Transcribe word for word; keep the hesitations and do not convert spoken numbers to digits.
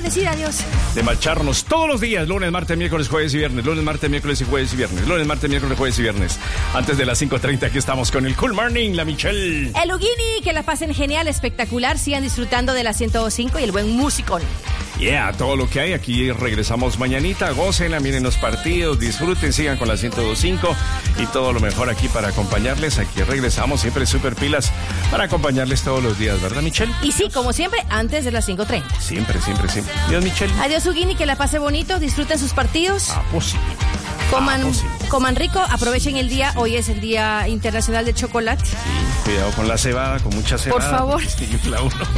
decir adiós. De marcharnos todos los días, lunes, martes, miércoles, jueves y viernes. Lunes, martes, miércoles y jueves y viernes. Lunes, martes, miércoles, jueves y viernes. Antes de las cinco treinta aquí estamos con el Cool Morning, la Michelle. El Huguini, que la pasen genial, espectacular. Sigan disfrutando de la ciento dos punto cinco y el buen musicón. Yeah, todo lo que hay. Aquí regresamos mañanita. Gócenla, miren los partidos, disfruten, sigan con la ciento dos punto cinco y todo lo mejor aquí para acompañarles. Aquí regresamos siempre súper pilas para acompañarles todos los días, ¿verdad, Michelle? Y sí, como siempre, antes de las cinco treinta. Siempre, siempre, siempre. Adiós, Michelle. Adiós, Huguini, que la pase bonito, disfruten sus partidos. Ah, pues sí. Coman, ah, pues sí. coman rico, aprovechen el día. Hoy es el Día Internacional del Chocolate. Sí, cuidado con la cebada, con mucha cebada. Por favor. Sí, la uno.